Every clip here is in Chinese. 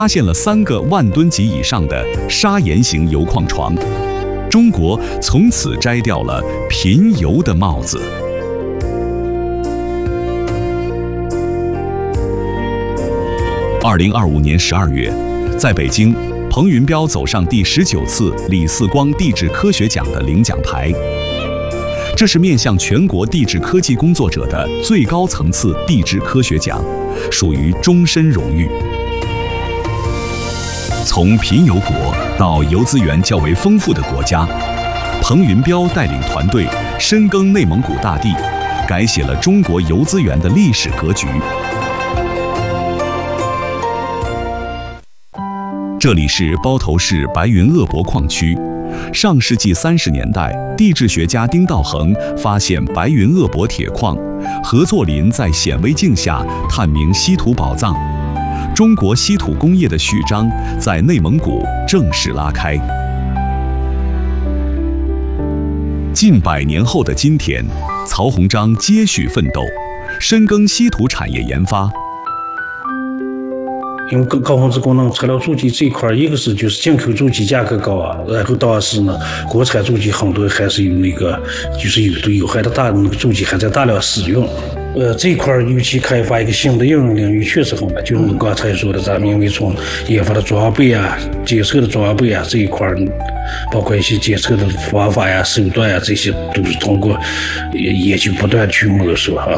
发现了3个万吨级以上的砂岩型铀矿床，中国从此摘掉了贫铀的帽子。2025年12月，在北京，彭云彪走上第19次李四光地质科学奖的领奖台。这是面向全国地质科技工作者的最高层次地质科学奖，属于终身荣誉。从贫铀国到铀资源较为丰富的国家，彭云彪带领团队深耕内蒙古大地，改写了中国铀资源的历史格局。这里是包头市白云鄂博矿区。上世纪30年代，地质学家丁道恒发现白云鄂博铁矿，何作霖在显微镜下探明稀土宝藏，中国稀土工业的序章在内蒙古正式拉开。近100年后的今天，曹洪章接续奋斗，深耕稀土产业研发。 因为高分子功能材料主机这一块，一个是就是进口主机价格高啊，然后到是呢，国产主机很多还是有那个就是有对有害的那个主机还在大量使用。这一块尤其开发一个新的应用领域确实很难，就是我们刚才说的，咱们因为从研发的装备啊、检测的装备啊这一块，包括一些检测的方法呀、手段呀，这些都是通过研究不断去摸索啊。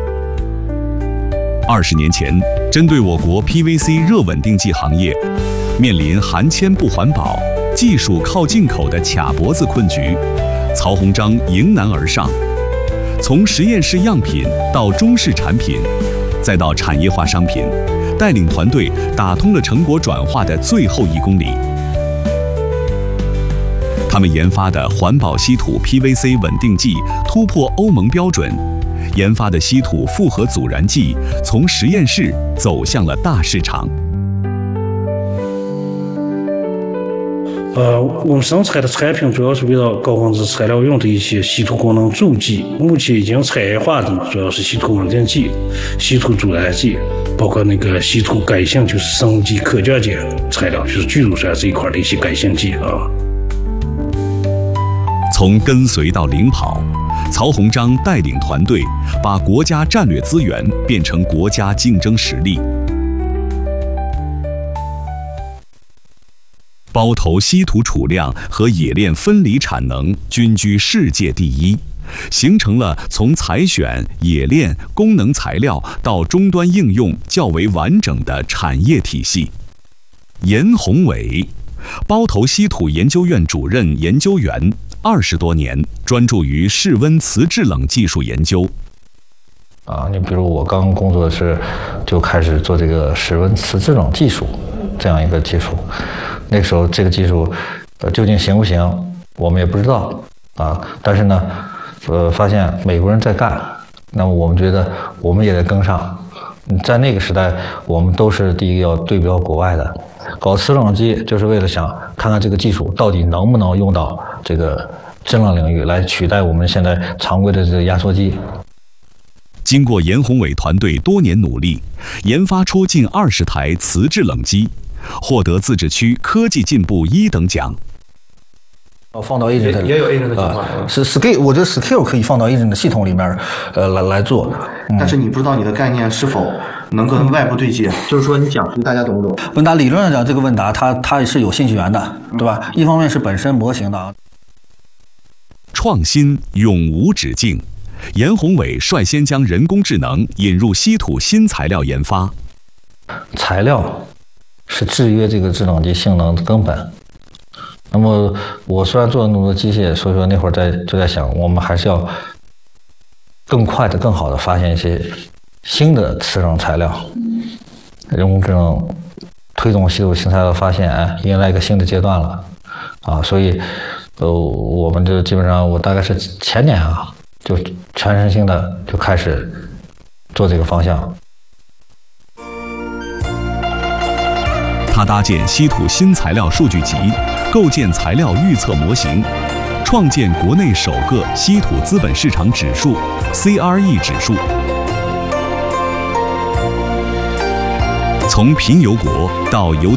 20年前，针对我国 PVC 热稳定剂行业面临含铅不环保、技术靠进口的卡脖子困局，曹洪章迎难而上，从实验室样品到中式产品，再到产业化商品，带领团队打通了成果转化的最后1公里。他们研发的环保稀土 PVC 稳定剂突破欧盟标准，研发的稀土复合阻燃剂从实验室走向了大市场。 我们生产的产品主要是围绕高分子材料用的一些稀土功能助剂，目前已经产业化的主要是稀土稳定剂、稀土阻燃剂，包括那个稀土改性，就是升级可降解材料，就是聚乳酸这一块的一些改性剂啊。 从跟随到领跑，曹洪章带领团队把国家战略资源变成国家竞争实力。包头稀土储量和冶炼分离产能均居世界第1，形成了从采选、冶炼、功能材料到终端应用较为完整的产业体系。严宏伟，包头稀土研究院主任研究员，20多年专注于室温磁制冷技术研究。 你比如我刚工作时就开始做这个室温磁制冷技术这样一个技术。那个时候这个技术究竟行不行，我们也不知道啊。但是呢，发现美国人在干，那么我们觉得我们也得跟上。在那个时代，我们都是第一个要对标国外的。搞磁冷机就是为了想看看这个技术到底能不能用到这个制冷领域，来取代我们现在常规的这个压缩机。 经过严宏伟团队多年努力，研发出近20台磁制冷机，获得自治区科技进步1等奖。 放到 agent 也有 agent 的情况， 是 scale， 我觉得 scale 可以放到 agent 的系统里面，来做。 但是你不知道你的概念是否能跟外部对接，就是说你讲大家懂不懂？ 问答理论上讲，这个问答它是有信息源的，对吧？一方面是本身模型的。 创新永无止境，严宏伟率先将人工智能引入稀土新材料研发。 材料是制约这个制冷机性能的根本。那么我虽然做了那么多机械，所以说那会儿就在想，我们还是要更快的、更好的发现一些新的磁冷材料。人工智能推动稀土新材料发现，迎来一个新的阶段了啊！所以我们就基本上，我大概是前年就全身心的就开始做这个方向。 他搭建稀土新材料数据集，构建材料预测模型，创建国内首个稀土资本市场指数 CRE 指数。从贫铀国到铀